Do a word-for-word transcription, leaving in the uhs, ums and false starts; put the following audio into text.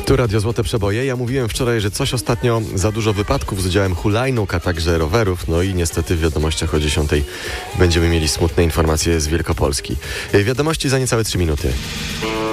Tu Radio Złote Przeboje. Ja mówiłem wczoraj, że coś ostatnio za dużo wypadków z udziałem hulajnóg, a także rowerów. No i niestety w wiadomościach o dziesiątej będziemy mieli smutne informacje z Wielkopolski. Wiadomości za niecałe trzy minuty.